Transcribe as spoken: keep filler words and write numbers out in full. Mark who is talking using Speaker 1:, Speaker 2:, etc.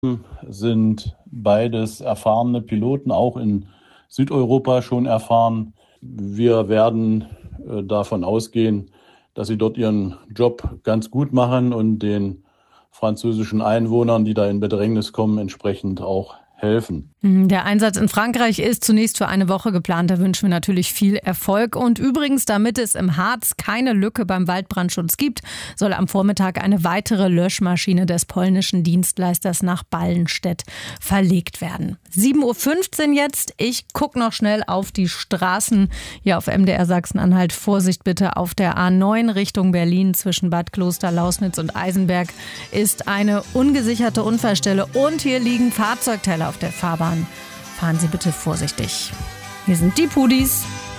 Speaker 1: Sind beides erfahrene Piloten, auch in Südeuropa schon erfahren. Wir werden äh, davon ausgehen, dass sie dort ihren Job ganz gut machen und den französischen Einwohnern, die da in Bedrängnis kommen, entsprechend auch helfen.
Speaker 2: Der Einsatz in Frankreich ist zunächst für eine Woche geplant. Da wünschen wir natürlich viel Erfolg. Und übrigens, damit es im Harz keine Lücke beim Waldbrandschutz gibt, soll am Vormittag eine weitere Löschmaschine des polnischen Dienstleisters nach Ballenstedt verlegt werden. sieben Uhr fünfzehn jetzt. Ich gucke noch schnell auf die Straßen hier auf M D R Sachsen-Anhalt. Vorsicht bitte auf der A neun Richtung Berlin zwischen Bad Kloster, Lausnitz und Eisenberg ist eine ungesicherte Unfallstelle. Und hier liegen Fahrzeugteile auf der Fahrbahn. Fahren Sie bitte vorsichtig. Hier sind die Pudis.